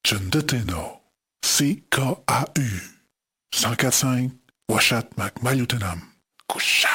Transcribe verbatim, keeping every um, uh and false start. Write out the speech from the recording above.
Chundeteno, C K A U, cent quatre cinq, Washat Mac Malutenam, Couchette.